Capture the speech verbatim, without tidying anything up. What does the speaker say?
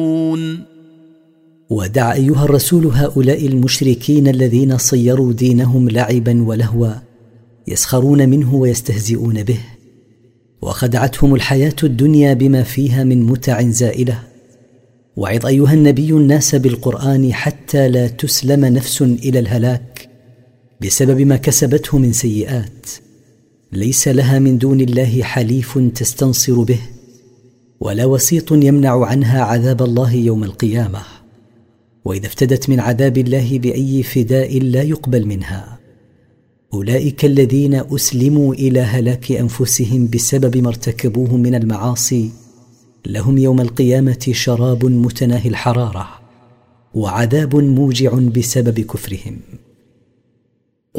ودع أيها الرسول هؤلاء المشركين الذين صيروا دينهم لعبا ولهوا يسخرون منه ويستهزئون به، وخدعتهم الحياة الدنيا بما فيها من متع زائلة. وعظ أيها النبي الناس بالقرآن حتى لا تسلم نفس إلى الهلاك بسبب ما كسبته من سيئات، ليس لها من دون الله حليف تستنصر به، ولا وسيط يمنع عنها عذاب الله يوم القيامة. وإذا افتدت من عذاب الله بأي فداء لا يقبل منها. أولئك الذين أسلموا إلى هلاك أنفسهم بسبب ما ارتكبوه من المعاصي، لهم يوم القيامة شراب متناهي الحرارة وعذاب موجع بسبب كفرهم.